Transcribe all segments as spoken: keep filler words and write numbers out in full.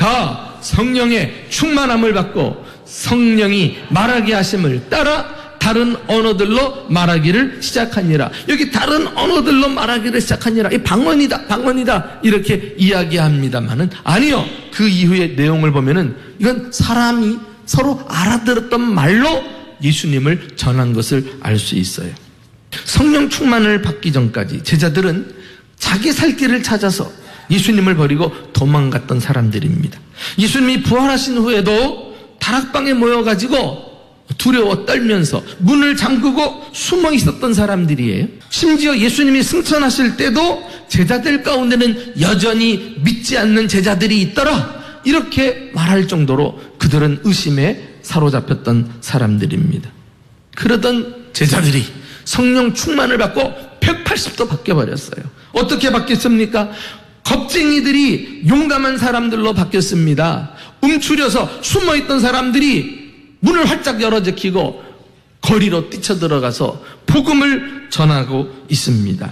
다 성령의 충만함을 받고 성령이 말하게 하심을 따라 다른 언어들로 말하기를 시작하니라. 여기 다른 언어들로 말하기를 시작하니라. 이 방언이다, 방언이다 이렇게 이야기합니다만은 아니요. 그 이후의 내용을 보면은 이건 사람이 서로 알아들었던 말로 예수님을 전한 것을 알 수 있어요. 성령 충만을 받기 전까지 제자들은 자기 살 길을 찾아서 예수님을 버리고 도망갔던 사람들입니다. 예수님이 부활하신 후에도 다락방에 모여가지고 두려워 떨면서 문을 잠그고 숨어 있었던 사람들이에요. 심지어 예수님이 승천하실 때도 제자들 가운데는 여전히 믿지 않는 제자들이 있더라 이렇게 말할 정도로 그들은 의심에 사로잡혔던 사람들입니다. 그러던 제자들이 성령 충만을 받고 백팔십 도 바뀌어버렸어요. 어떻게 바뀌었습니까? 겁쟁이들이 용감한 사람들로 바뀌었습니다. 움츠려서 숨어있던 사람들이 문을 활짝 열어 제키고 거리로 뛰쳐들어가서 복음을 전하고 있습니다.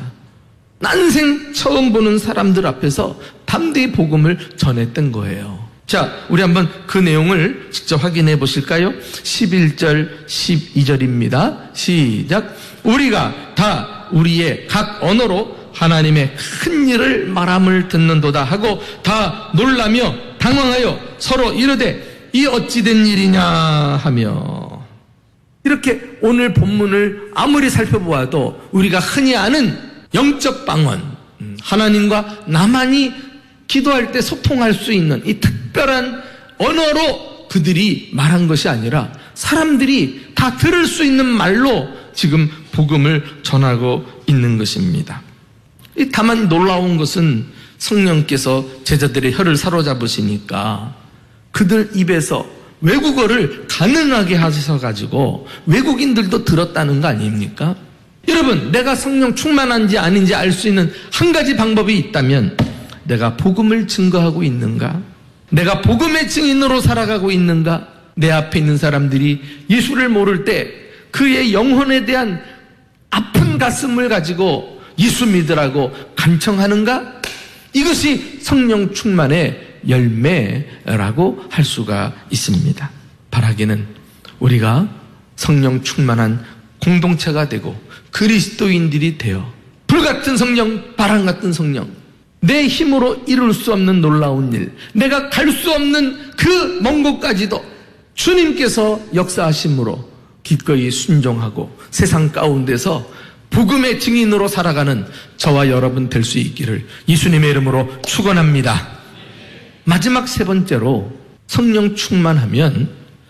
난생 처음 보는 사람들 앞에서 담대히 복음을 전했던 거예요. 자, 우리 한번 그 내용을 직접 확인해 보실까요? 십일 절, 십이 절입니다. 시작. 우리가 다 우리의 각 언어로 하나님의 큰 일을 말함을 듣는도다 하고 다 놀라며 당황하여 서로 이르되 이 어찌 된 일이냐 하며, 이렇게 오늘 본문을 아무리 살펴보아도 우리가 흔히 아는 영적 방언, 하나님과 나만이 기도할 때 소통할 수 있는 이 특별한 언어로 그들이 말한 것이 아니라 사람들이 다 들을 수 있는 말로 지금 복음을 전하고 있는 것입니다. 다만 놀라운 것은 성령께서 제자들의 혀를 사로잡으시니까 그들 입에서 외국어를 가능하게 하셔가지고 외국인들도 들었다는 거 아닙니까? 여러분, 내가 성령 충만한지 아닌지 알 수 있는 한 가지 방법이 있다면 내가 복음을 증거하고 있는가? 내가 복음의 증인으로 살아가고 있는가? 내 앞에 있는 사람들이 예수를 모를 때 그의 영혼에 대한 아픈 가슴을 가지고 예수 믿으라고 간청하는가? 이것이 성령 충만의 열매라고 할 수가 있습니다. 바라기는 우리가 성령 충만한 공동체가 되고 그리스도인들이 되어 불같은 성령, 바람 같은 성령, 내 힘으로 이룰 수 없는 놀라운 일, 내가 갈 수 없는 그 먼 곳까지도 주님께서 역사하심으로 기꺼이 순종하고 세상 가운데서 복음의 증인으로 살아가는 저와 여러분 될 수 있기를 예수님의 이름으로 축원합니다. 마지막 세 번째로 성령 충만하면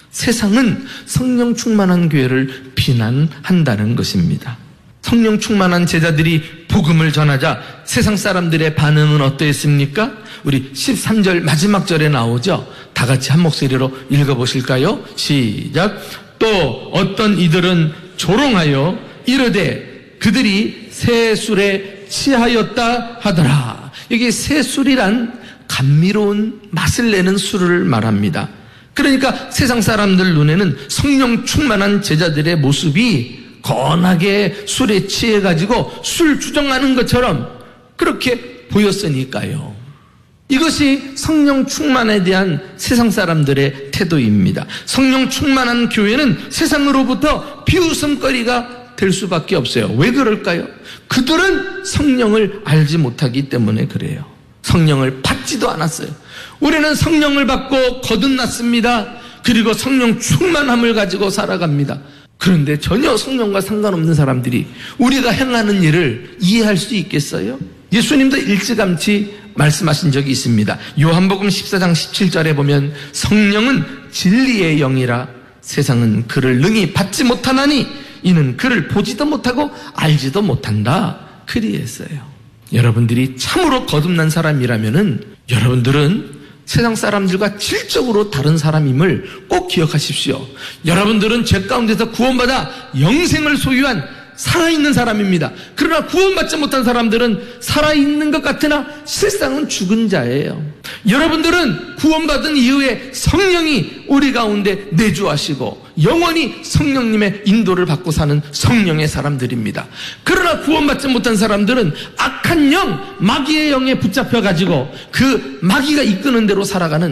세상은 성령 충만한 교회를 비난한다는 것입니다. 성령 충만한 제자들이 복음을 전하자 세상 사람들의 반응은 어떠했습니까? 우리 십삼 절 마지막 절에 나오죠. 다 같이 한 목소리로 읽어보실까요? 시작. 또 어떤 이들은 조롱하여 이르되 그들이 새 술에 취하였다 하더라. 여기 새 술이란 감미로운 맛을 내는 술을 말합니다. 그러니까 세상 사람들 눈에는 성령 충만한 제자들의 모습이 건하게 술에 취해가지고 술 주정하는 것처럼 그렇게 보였으니까요. 이것이 성령 충만에 대한 세상 사람들의 태도입니다. 성령 충만한 교회는 세상으로부터 비웃음거리가 될 수밖에 없어요. 왜 그럴까요? 그들은 성령을 알지 못하기 때문에 그래요. 성령을 받지도 않았어요. 우리는 성령을 받고 거듭났습니다. 그리고 성령 충만함을 가지고 살아갑니다. 그런데 전혀 성령과 상관없는 사람들이 우리가 행하는 일을 이해할 수 있겠어요? 예수님도 일찌감치 말씀하신 적이 있습니다. 요한복음 십사 장 십칠 절에 보면 성령은 진리의 영이라 세상은 그를 능히 받지 못하나니 이는 그를 보지도 못하고 알지도 못한다. 그리했어요. 여러분들이 참으로 거듭난 사람이라면은 여러분들은 세상 사람들과 질적으로 다른 사람임을 꼭 기억하십시오. 여러분들은 죄 가운데서 구원받아 영생을 소유한 살아있는 사람입니다. 그러나 구원받지 못한 사람들은 살아있는 것 같으나 실상은 죽은 자예요. 여러분들은 구원받은 이후에 성령이 우리 가운데 내주하시고 영원히 성령님의 인도를 받고 사는 성령의 사람들입니다. 그러나 구원받지 못한 사람들은 악한 영, 마귀의 영에 붙잡혀가지고 그 마귀가 이끄는 대로 살아가는